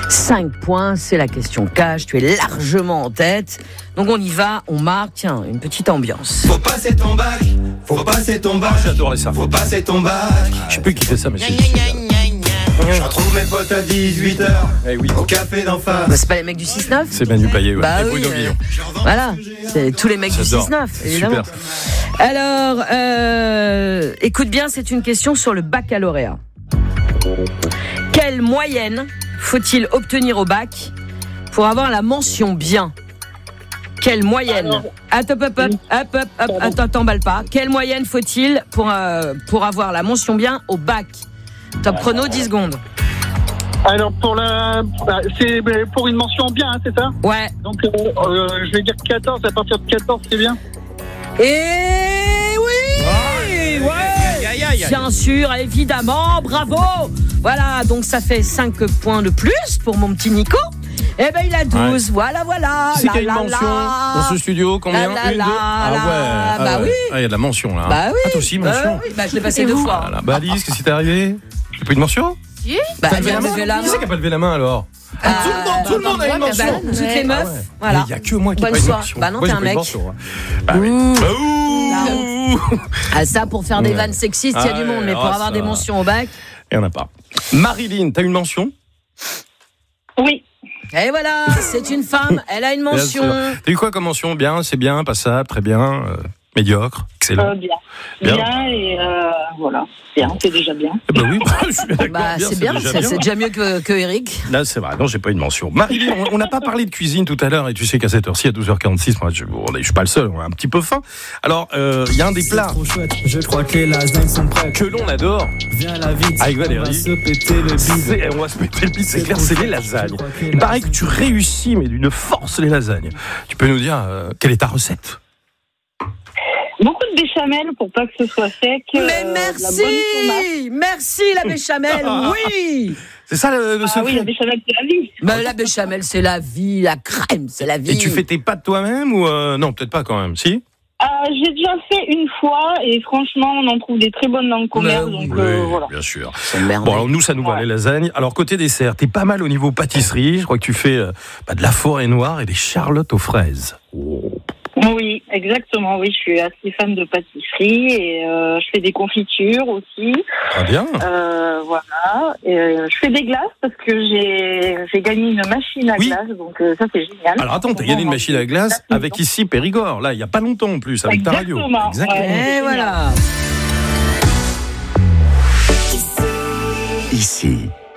5 points, c'est la question cash. Tu es largement en tête. Donc on y va, on marque. Tiens, une petite ambiance. Faut passer ton bac, faut passer ton bac. J'adorais ça. Faut passer ton bac. Je sais plus qui fait ça, mais c'est. Je retrouve mes potes à 18h. Eh oui. Au café d'en face. Bah, c'est pas les mecs du 6-9 ? C'est Manu Payet, ouais. Bah Et oui, Bruno Guillon. voilà, c'est tous les mecs J'adore. du 6-9, évidemment. Super. Alors, écoute bien, c'est une question sur le baccalauréat. Quelle moyenne faut-il obtenir au bac pour avoir la mention bien ? Quelle moyenne ? Attends, t'emballes pas. Quelle moyenne faut-il pour avoir la mention bien au bac ? Top chrono, 10 secondes. Alors c'est pour une mention bien, hein, c'est ça ? Ouais. Donc je vais dire 14, à partir de 14 c'est bien. Et oui, ouais, bien sûr, évidemment, bravo. Voilà, donc ça fait 5 points de plus pour mon petit Nico. Eh ben il a 12, Ouais. voilà. Qui c'est qui a une mention dans ce studio? Combien? Une, deux? Ah ouais. Bah oui. Ah, il y a de la mention là. Bah oui. Ah, toi aussi, mention. Oui, bah je l'ai passé 2 fois. Voilà. Bah Alice, qu'est-ce qui t'est arrivé? T'as pas eu de mention? Bah, T'as levé la main? la Qui c'est qui a pas levé la main alors? Tout le monde a une mention. Toutes les meufs, Ah ouais. voilà. Il y a que moi qui n'ai Bonne pas une soirée. mention. Bah non, Moi, t'es j'ai un pas eu de mec. mention, hein. Bah oui. Ouh. Ah, ça, pour faire des Ouais. vannes sexistes, il y a du monde, mais pour avoir des mentions au bac. Il y en a pas. Marilyn, t'as une mention? Oui. Et voilà, c'est une femme, elle a une mention. T'as eu quoi comme mention? Bien, c'est bien, passable, très bien, médiocre, excellent. Bien. Bien et voilà. Bien, c'est déjà bien. Bah oui, je suis d'accord. Bah, c'est bien, c'est déjà mieux que Eric. Là, c'est vrai, non, j'ai pas une mention. Marilyn, on n'a pas parlé de cuisine tout à l'heure, et tu sais qu'à cette heure-ci, à 12h46, moi, je suis pas le seul, on a un petit peu faim. Alors, il y a un des plats Trop chouette, je crois que les lasagnes sont prêtes. que l'on adore, Viens la vite, avec on va Valérie. se péter le bide. On va se péter le bide, c'est clair, c'est les lasagnes. Il paraît que tu réussis, mais d'une force, les lasagnes. Tu peux nous dire quelle est ta recette? Beaucoup de béchamel pour pas que ce soit sec. Mais de la bonne tomate. merci la béchamel, oui. C'est ça le Ah secret? oui, la béchamel, c'est la vie. Mais la béchamel, c'est la vie, la crème, c'est la vie. Et tu fais tes pâtes toi-même ou non, peut-être pas quand même, si? J'ai déjà fait une fois et franchement, on en trouve des très bonnes dans le commerce. Mais Donc Oui, voilà. bien sûr. C'est merde. Bon, alors nous, ça nous va, les lasagnes. Alors, côté dessert, t'es pas mal au niveau pâtisserie. Je crois que tu fais de la forêt noire et des charlottes aux fraises. Oui, exactement. Oui, je suis assez fan de pâtisserie et je fais des confitures aussi. Très bien. Voilà. Et, je fais des glaces parce que j'ai gagné une machine à Oui. glace, donc ça c'est génial. Alors, attends, t'as gagné une machine à glace avec ici Périgord. Là, il y a pas longtemps en plus, avec ta radio. Exactement. Ouais. Et voilà. Ici,